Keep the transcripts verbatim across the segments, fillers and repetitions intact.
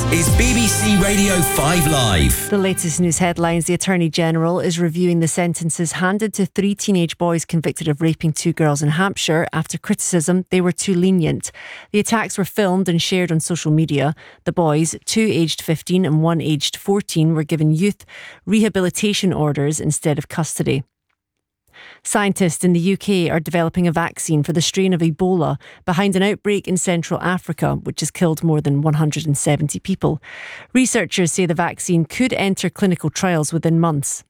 is B B C Radio five Live. The latest news headlines. The Attorney-General is reviewing the sentences handed to three teenage boys convicted of raping two girls in Hampshire after criticism they were too lenient. The attacks were filmed and shared on social media. The boys, two aged fifteen and one aged fourteen, were given youth rehabilitation orders instead of custody. Scientists in the U K are developing a vaccine for the strain of Ebola behind an outbreak in Central Africa, which has killed more than one hundred seventy people. Researchers say the vaccine could enter clinical trials within months.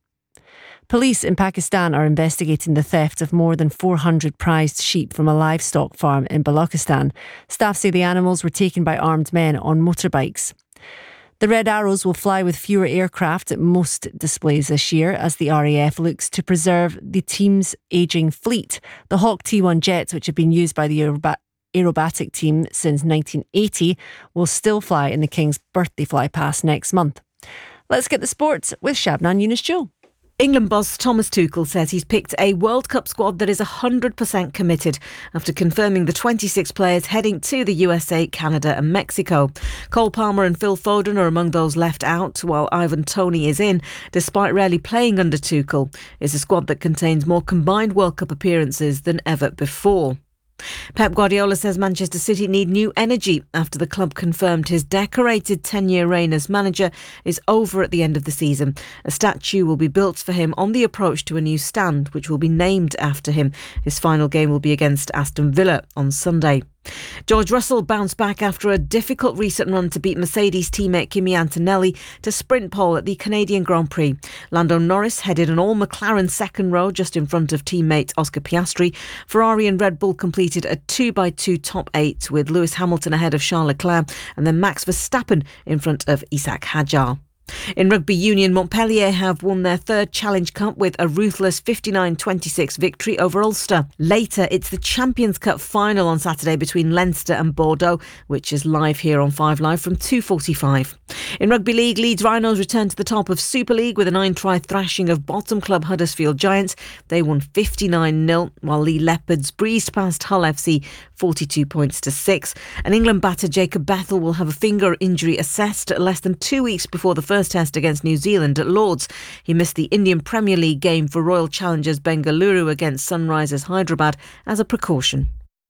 Police in Pakistan are investigating the theft of more than four hundred prized sheep from a livestock farm in Balochistan. Staff say the animals were taken by armed men on motorbikes. The Red Arrows will fly with fewer aircraft at most displays this year as the R A F looks to preserve the team's ageing fleet. The Hawk T one jets, which have been used by the aeroba- aerobatic team since nineteen eighty, will still fly in the King's birthday flypast next month. Let's get the sports with Shabnan Yunus-Joe. England boss Thomas Tuchel says he's picked a World Cup squad that is one hundred percent committed after confirming the twenty-six players heading to the U S A, Canada and Mexico. Cole Palmer and Phil Foden are among those left out, while Ivan Toney is in, despite rarely playing under Tuchel. It's a squad that contains more combined World Cup appearances than ever before. Pep Guardiola says Manchester City need new energy after the club confirmed his decorated ten-year reign as manager is over at the end of the season. A statue will be built for him on the approach to a new stand, which will be named after him. His final game will be against Aston Villa on Sunday. George Russell bounced back after a difficult recent run to beat Mercedes teammate Kimi Antonelli to sprint pole at the Canadian Grand Prix. Lando Norris headed an all-McLaren second row just in front of teammate Oscar Piastri. Ferrari and Red Bull completed a two by two top eight with Lewis Hamilton ahead of Charles Leclerc and then Max Verstappen in front of Isaac Hadjar. In rugby union, Montpellier have won their third Challenge Cup with a ruthless fifty-nine twenty-six victory over Ulster. Later, it's the Champions Cup final on Saturday between Leinster and Bordeaux, which is live here on five Live from two forty-five. In Rugby League, Leeds Rhinos returned to the top of Super League with a nine-try thrashing of bottom club Huddersfield Giants. They won fifty-nine nil, while Lee Leopards breezed past Hull F C forty-two points to six. And England batter Jacob Bethel will have a finger injury assessed less than two weeks before the first test against New Zealand at Lord's. He missed the Indian Premier League game for Royal Challengers Bengaluru against Sunrisers Hyderabad as a precaution.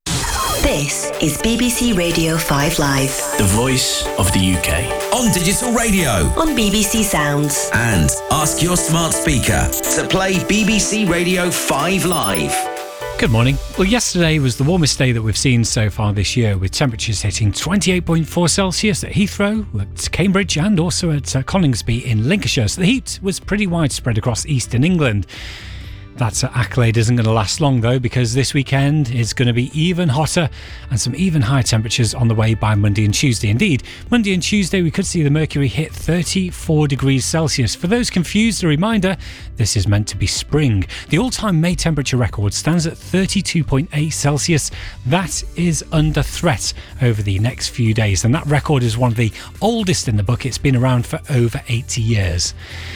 This is B B C Radio five Live. The voice of the U K. On digital radio. On B B C Sounds. And ask your smart speaker to play B B C Radio five Live. Good morning. Well, yesterday was the warmest day that we've seen so far this year, with temperatures hitting twenty-eight point four Celsius at Heathrow, at Cambridge and also at uh, Coningsby in Lincolnshire. So the heat was pretty widespread across eastern England. That uh, accolade isn't going to last long, though, because this weekend is going to be even hotter and some even higher temperatures on the way by Monday and Tuesday. Indeed, Monday and Tuesday we could see the mercury hit thirty-four degrees Celsius. For those confused, a reminder, this is meant to be spring. The all-time May temperature record stands at thirty-two point eight Celsius. That is under threat over the next few days, and that record is one of the oldest in the book. It's been around for over eighty years.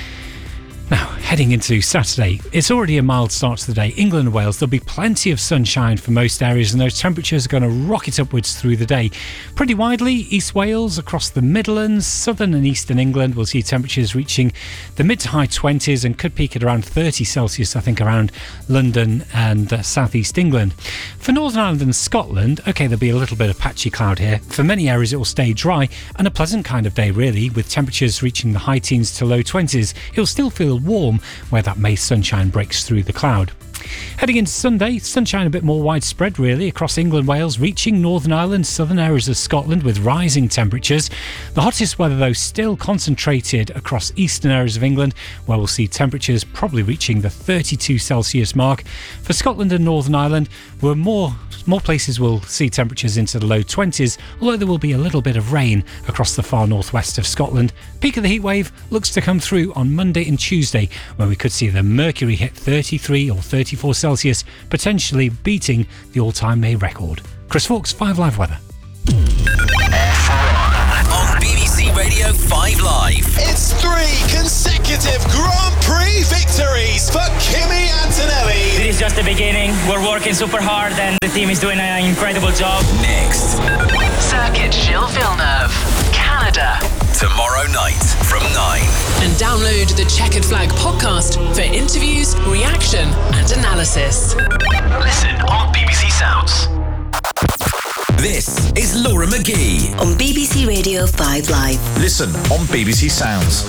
Now, heading into Saturday, it's already a mild start to the day. England and Wales, there'll be plenty of sunshine for most areas, and those temperatures are going to rocket upwards through the day. Pretty widely, East Wales, across the Midlands, southern and eastern England, we'll see temperatures reaching the mid to high twenties and could peak at around thirty Celsius, I think, around London and uh, southeast England. For Northern Ireland and Scotland, OK, there'll be a little bit of patchy cloud here. For many areas, it will stay dry and a pleasant kind of day, really, with temperatures reaching the high teens to low twenties. It'll still feel warm where that May sunshine breaks through the cloud. Heading into Sunday, sunshine a bit more widespread really across England, Wales, reaching Northern Ireland, southern areas of Scotland with rising temperatures. The hottest weather though still concentrated across eastern areas of England, where we'll see temperatures probably reaching the thirty-two Celsius mark. For Scotland and Northern Ireland, where more more places will see temperatures into the low twenties, although there will be a little bit of rain across the far northwest of Scotland. Peak of the heatwave looks to come through on Monday and Tuesday, when we could see the mercury hit thirty-three or thirty-four Celsius, potentially beating the all-time May record. Chris Fawkes, five Live weather. On B B C Radio five Live. It's three consecutive Grand Prix victories for Kimi Antonelli. This is just the beginning. We're working super hard and the team is doing an incredible job. Next. Circuit Gilles Villeneuve, Canada. tomorrow night from nine. And download the Checkered Flag podcast for interviews, reaction and analysis. Listen on B B C Sounds. This is Laura McGee on B B C Radio five Live. Listen on B B C Sounds.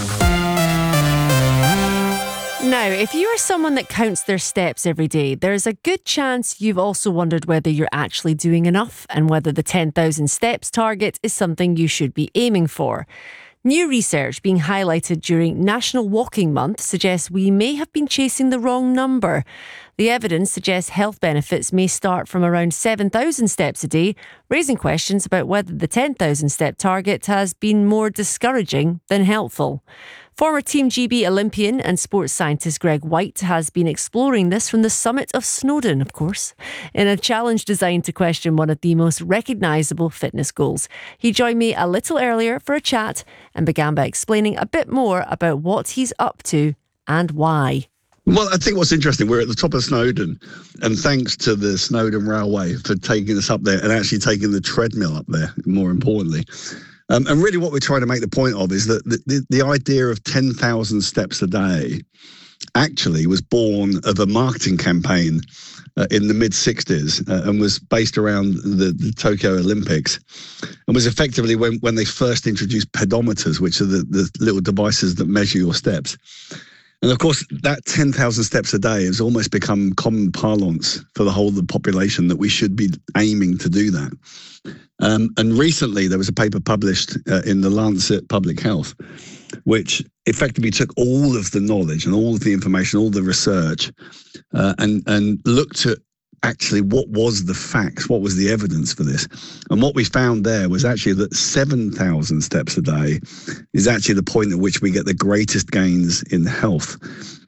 Now, if you are someone that counts their steps every day, there's a good chance you've also wondered whether you're actually doing enough and whether the ten thousand steps target is something you should be aiming for. New research being highlighted during National Walking Month suggests we may have been chasing the wrong number. The evidence suggests health benefits may start from around seven thousand steps a day, raising questions about whether the ten thousand step target has been more discouraging than helpful. Former Team G B Olympian and sports scientist Greg White has been exploring this from the summit of Snowdon, of course, in a challenge designed to question one of the most recognisable fitness goals. He joined me a little earlier for a chat and began by explaining a bit more about what he's up to and why. Well, I think what's interesting, we're at the top of Snowdon, and thanks to the Snowdon Railway for taking us up there and actually taking the treadmill up there, more importantly. Um, and really what we're trying to make the point of is that the, the, the idea of ten thousand steps a day actually was born of a marketing campaign uh, in the mid-sixties uh, and was based around the, the Tokyo Olympics, and was effectively when, when they first introduced pedometers, which are the, the little devices that measure your steps. And of course, that ten thousand steps a day has almost become common parlance for the whole of the population that we should be aiming to do that. Um, and recently, there was a paper published uh, in the Lancet Public Health, which effectively took all of the knowledge and all of the information, all the research, uh, and, and looked at actually what was the facts, what was the evidence for this. And what we found there was actually that seven thousand steps a day is actually the point at which we get the greatest gains in health.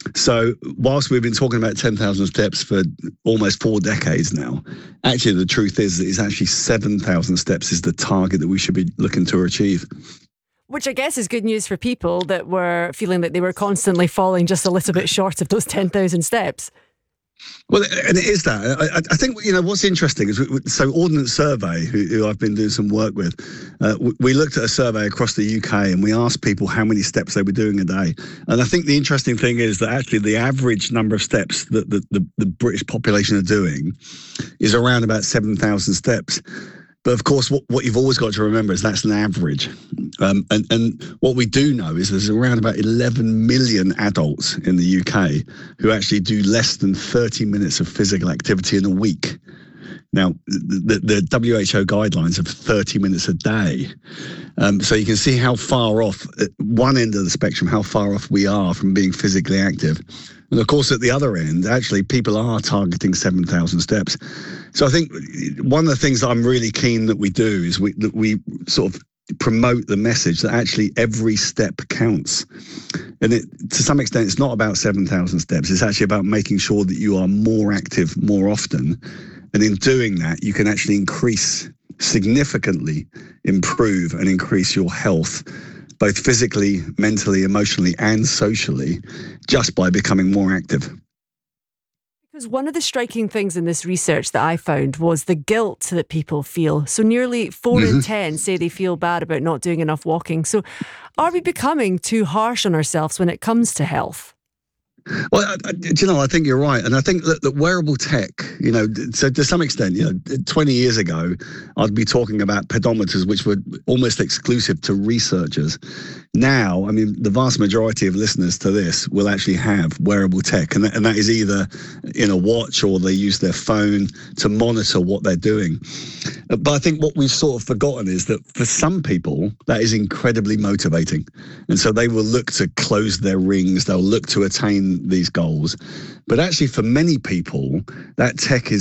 So whilst we've been talking about ten thousand steps for almost four decades now, actually the truth is that it's actually seven thousand steps is the target that we should be looking to achieve. Which I guess is good news for people that were feeling that they were constantly falling just a little bit short of those ten thousand steps. Well, and it is that. I, I think, you know, what's interesting is, we, so Ordnance Survey, who, who I've been doing some work with, uh, we, we looked at a survey across the U K and we asked people how many steps they were doing a day. And I think the interesting thing is that actually the average number of steps that the, the, the British population are doing is around about seven thousand steps. But of course, what, what you've always got to remember is that's an average. Um, and, and what we do know is there's around about eleven million adults in the U K who actually do less than thirty minutes of physical activity in a week. Now, the, the W H O guidelines of thirty minutes a day. Um, so you can see how far off, at one end of the spectrum, how far off we are from being physically active. And of course, at the other end, actually, people are targeting seven thousand steps. So I think one of the things that I'm really keen that we do is we, that we sort of promote the message that actually every step counts. And it, to some extent, it's not about seven thousand steps. It's actually about making sure that you are more active more often. And in doing that, you can actually increase, significantly improve and increase your health, both physically, mentally, emotionally, and socially, just by becoming more active. Because one of the striking things in this research that I found was the guilt that people feel. So nearly four mm-hmm. in ten say they feel bad about not doing enough walking. So are we becoming too harsh on ourselves when it comes to health? Well, I, I, you know, I think you're right. And I think that, that wearable tech, you know, so to some extent, you know, twenty years ago, I'd be talking about pedometers, which were almost exclusive to researchers. Now, I mean, the vast majority of listeners to this will actually have wearable tech, and that, and that is either in a watch or they use their phone to monitor what they're doing. But I think what we've sort of forgotten is that for some people, that is incredibly motivating. And so they will look to close their rings, they'll look to attain these goals. But actually, for many people, that tech is